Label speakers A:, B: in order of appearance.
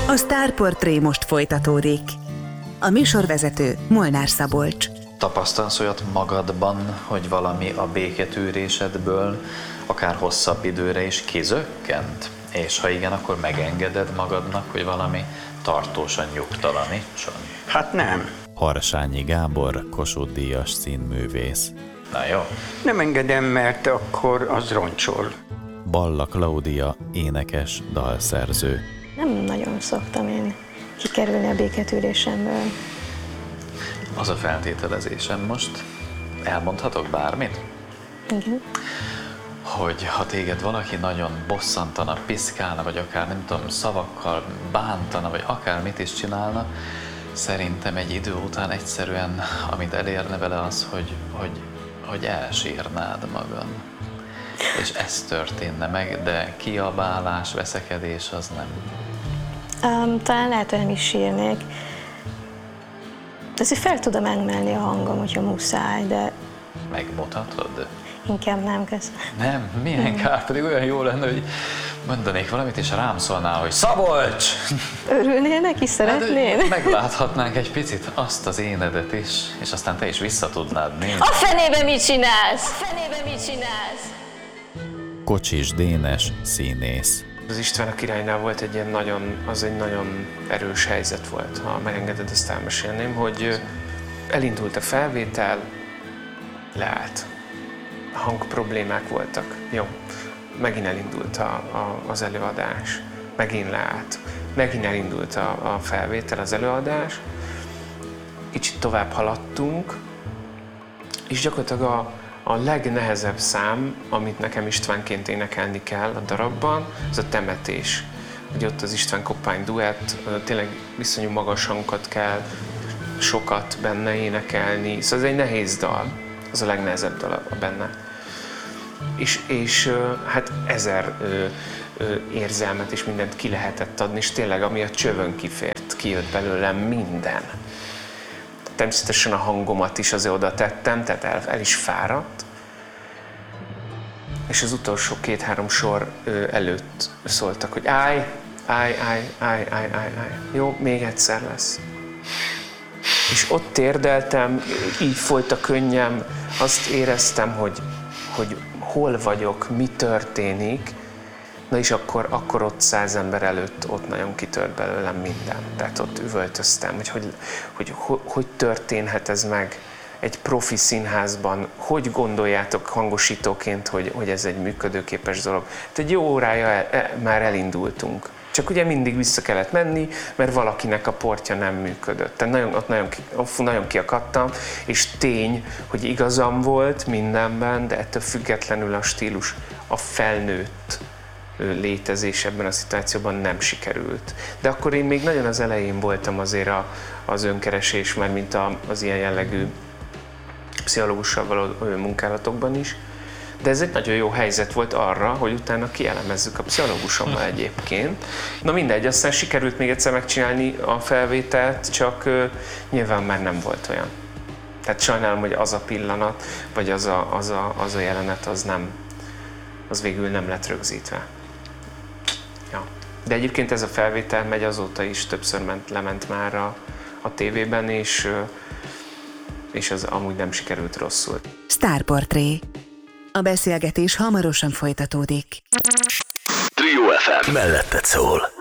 A: A Sztárportré most folytatódik. A műsorvezető Molnár Szabolcs.
B: Tapasztalsz olyat magadban, hogy valami a béketűrésedből akár hosszabb időre is kizökkent? És ha igen, akkor megengeded magadnak, hogy valami tartósan nyugtalanítson?
C: Hát nem.
D: Harsányi Gábor, Kossuth-díjas színművész.
B: Na jó.
C: Nem engedem, mert akkor az roncsol.
D: Balla Klaudia, énekes, dalszerző.
E: Nem nagyon szoktam én kikerülni a béketűrésemből.
B: Az a feltételezésem most, elmondhatok bármit?
E: Igen.
B: Hogy ha téged valaki nagyon bosszantana, piszkálna, vagy akár nem tudom, szavakkal bántana, vagy akármit is csinálna, szerintem egy idő után egyszerűen, amit elérne vele az, hogy elsírnád magad. És ez történne meg, de kiabálás, veszekedés az nem.
E: Talán lehet, hogy nem is sírnék. De azért fel tudom emelni a hangom, hogyha muszáj, de
B: Megmutatod?
E: inkább nem, köszönöm.
B: Nem, milyen kár, pedig olyan jó lenne, hogy mondanék valamit, és rám szólnál, hogy Szabolcs!
E: Örülnél neki? Szeretnél?
B: Hát, megláthatnánk egy picit azt az énedet is, és aztán te is vissza tudnád nézni.
E: A fenébe mit csinálsz? A fenébe mit csinálsz?
D: Kocsis Dénes, színész.
F: Az István a királynál volt egy egy nagyon erős helyzet volt, ha megengeded, ezt elmesélném, hogy elindult a felvétel, leállt. Hangproblémák voltak. Jó. Megint elindult az előadás. Megint leállt. Megint elindult a felvétel, az előadás. Kicsit tovább haladtunk, és gyakorlatilag a legnehezebb szám, amit nekem Istvánként énekelni kell a darabban, az a temetés. Ugye ott az István Koppány duett, tényleg viszonyú magas hangokat kell sokat benne énekelni, szóval ez egy nehéz dal, az a legnehezebb dal benne. És hát 1000 érzelmet és mindent ki lehetett adni, és tényleg ami a csövön kifért, kijött belőlem minden. Természetesen a hangomat is azért oda tettem, tehát el is fáradt. És az utolsó 2-3 sor előtt szóltak, hogy állj. Jó, még egyszer lesz. És ott térdeltem, így folyt a könnyem, azt éreztem, hogy hol vagyok, mi történik. Na és akkor ott 100 ember előtt ott nagyon kitört belőlem minden. Tehát ott üvöltöztem, hogy történhet ez meg egy profi színházban, hogy gondoljátok hangosítóként, hogy ez egy működőképes dolog. Tehát egy jó órája már elindultunk. Csak ugye mindig vissza kellett menni, mert valakinek a portja nem működött. Tehát nagyon kiakadtam, és tény, hogy igazam volt mindenben, de ettől függetlenül a stílus, a felnőtt létezés ebben a szituációban nem sikerült. De akkor én még nagyon az elején voltam azért az önkeresés, mert mint az ilyen jellegű pszichológussal való munkálatokban is. De ez egy nagyon jó helyzet volt arra, hogy utána kielemezzük a pszichológusommal egyébként. Na mindegy, aztán sikerült még egyszer megcsinálni a felvételt, csak nyilván már nem volt olyan. Tehát sajnálom, hogy az a pillanat, vagy az a jelenet, az végül nem lett rögzítve. Ja. De egyébként ez a felvétel megy azóta is, többször lement már a tévében, és az amúgy nem sikerült rosszul.
A: Sztárportré. A beszélgetés hamarosan folytatódik.
G: Trio FM. Melletted szól.